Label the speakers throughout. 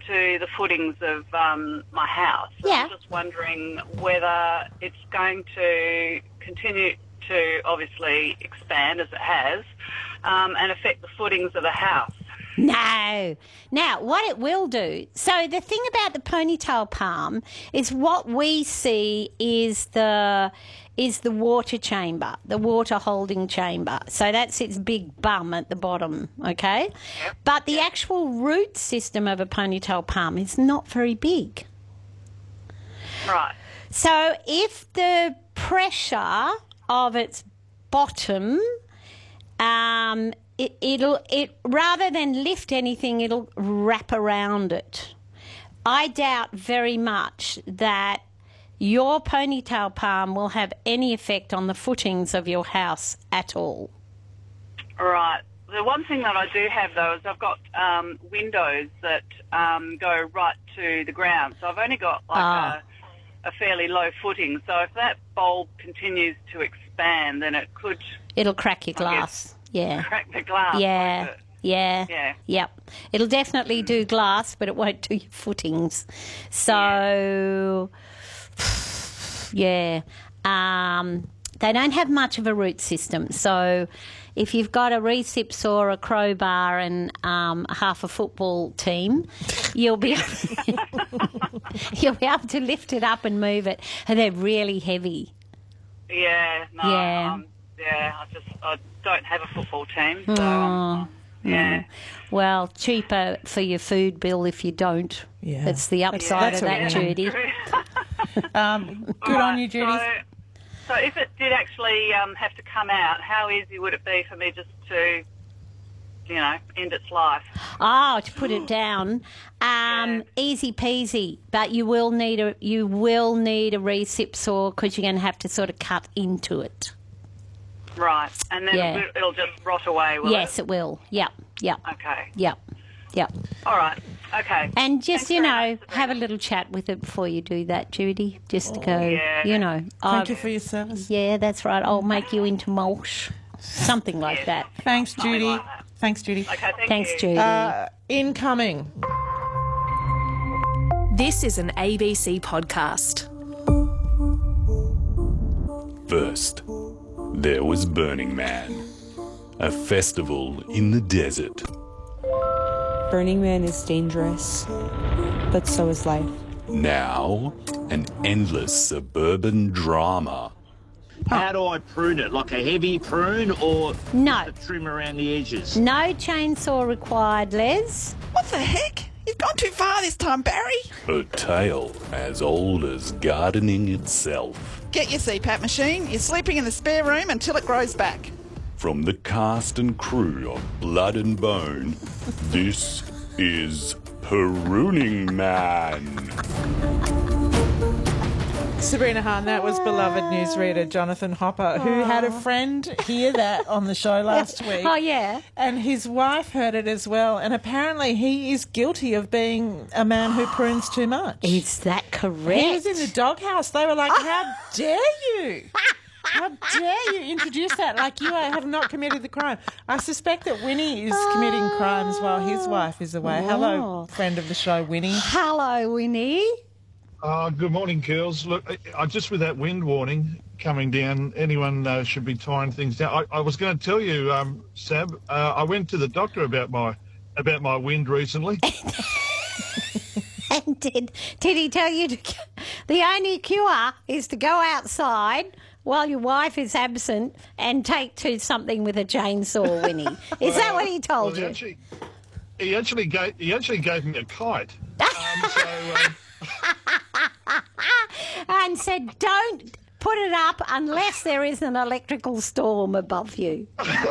Speaker 1: to the footings of my house.
Speaker 2: Yeah.
Speaker 1: I'm just wondering whether it's going to continue to obviously expand as it has and affect the footings of the house.
Speaker 2: No. Now, what it will do, so the thing about the ponytail palm is what we see is the water chamber, the water holding chamber. So that's its big bum at the bottom, okay?
Speaker 1: Yep.
Speaker 2: But the actual root system of a ponytail palm is not very big.
Speaker 1: Right.
Speaker 2: So if the pressure of its bottom, it rather than lift anything, it'll wrap around it. I doubt very much that your ponytail palm will have any effect on the footings of your house at all.
Speaker 1: Right. The one thing that I do have, though, is I've got windows that go right to the ground. So I've only got like a fairly low footing. So if that bulb continues to expand, then it could...
Speaker 2: It'll crack your glass. Yeah.
Speaker 1: Crack the glass.
Speaker 2: Yeah.
Speaker 1: won't it?
Speaker 2: Yeah.
Speaker 1: Yeah.
Speaker 2: Yep. It'll definitely do glass, but it won't do your footings. So, yeah. They don't have much of a root system. So if you've got a recip or a crowbar and half a football team, you'll be able to lift it up and move it. And they're really heavy.
Speaker 1: Yeah. No.
Speaker 2: Yeah.
Speaker 1: I don't have a football team, so yeah.
Speaker 2: Well, cheaper for your food bill if you don't.
Speaker 3: Yeah.
Speaker 2: That's the upside of that, Judy.
Speaker 3: Good on you, Judy.
Speaker 1: So if it did actually have to come out, how easy would it be for me just to, end its life?
Speaker 2: Oh, to put it down, easy peasy. But you will need a recip saw because you're going to have to sort of cut into it.
Speaker 1: Right, and then it'll just rot away, will
Speaker 2: Yes, it will. Yep.
Speaker 1: Okay.
Speaker 2: Yep.
Speaker 1: All right, okay.
Speaker 2: And just,
Speaker 1: Thanks very much.
Speaker 2: have a little chat with it before you do that, Judy. Just to go,
Speaker 1: yeah.
Speaker 3: Thank you for your service.
Speaker 2: Yeah, that's right. I'll make you into mulch. Something like that.
Speaker 3: Thanks, Judy.
Speaker 1: like that.
Speaker 3: Thanks, Judy.
Speaker 1: Okay,
Speaker 2: Thanks,
Speaker 1: you.
Speaker 2: Judy.
Speaker 3: Incoming.
Speaker 4: This is an ABC podcast.
Speaker 5: First, there was Burning Man, a festival in the desert.
Speaker 6: Burning Man is dangerous, but so is life.
Speaker 5: Now, an endless suburban drama.
Speaker 7: How do I prune it? Like a heavy prune or
Speaker 2: No.
Speaker 7: a trim around the edges?
Speaker 2: No chainsaw required, Les.
Speaker 3: What the heck? You've gone too far this time, Barry.
Speaker 5: A tale as old as gardening itself.
Speaker 8: Get your CPAP machine. You're sleeping in the spare room until it grows back.
Speaker 5: From the cast and crew of Blood and Bone, this is Pruning Man.
Speaker 3: Sabrina Hahn, that was beloved newsreader Jonathan Hopper, who had a friend hear that on the show last week.
Speaker 2: Oh, yeah.
Speaker 3: And his wife heard it as well. And apparently he is guilty of being a man who prunes too much.
Speaker 2: Is that correct?
Speaker 3: He was in the doghouse. They were like, how dare you? How dare you introduce that? Like you have not committed the crime. I suspect that Winnie is committing crimes while his wife is away. Hello, friend of the show, Winnie.
Speaker 2: Hello, Winnie.
Speaker 9: Good morning, girls. Look, just with that wind warning coming down, anyone should be tying things down. I was going to tell you, Sab, I went to the doctor about my wind recently.
Speaker 2: And did he tell you the only cure is to go outside while your wife is absent and take to something with a chainsaw, Winnie? Is that what he told you?
Speaker 9: He actually gave me a kite.
Speaker 2: And said, don't put it up unless there is an electrical storm above you.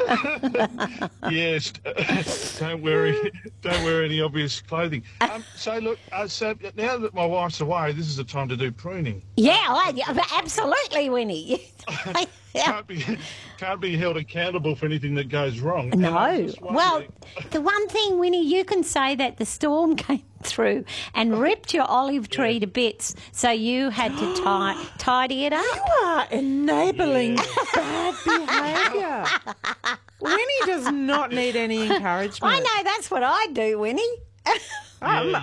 Speaker 9: Yes, don't wear any obvious clothing. So look, now that my wife's away, this is the time to do pruning.
Speaker 2: Yeah, absolutely, Winnie.
Speaker 9: Can't be held accountable for anything that goes wrong.
Speaker 2: No. Well, the one thing, Winnie, you can say that the storm came through and ripped your olive tree to bits, so you had to tidy it up.
Speaker 3: You are enabling bad behaviour. Winnie does not need any encouragement.
Speaker 2: I know, that's what I do, Winnie.